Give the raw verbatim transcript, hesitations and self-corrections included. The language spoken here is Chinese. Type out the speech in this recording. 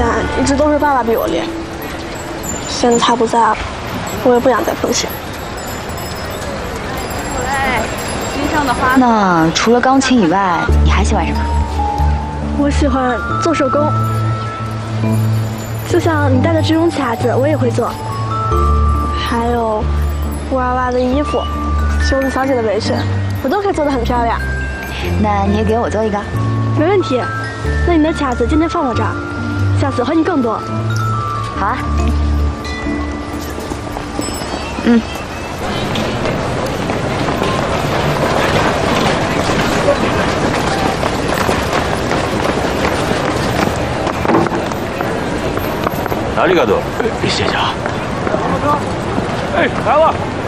前一直都是爸爸逼我练，现在他不在了，我也不想再碰琴。 哎，心上的花。 那除了钢琴以外，你还喜欢什么？ 我喜欢做手工，就像你戴的这种卡子，我也会做。还有布娃娃的衣服、袖子小姐的围裙，我都可以做得很漂亮。 那你也给我做一个。 没问题。那你的卡子今天放我这儿，下次还你更多。 好啊。嗯。 ありがとう。谢谢啊。哎，来了。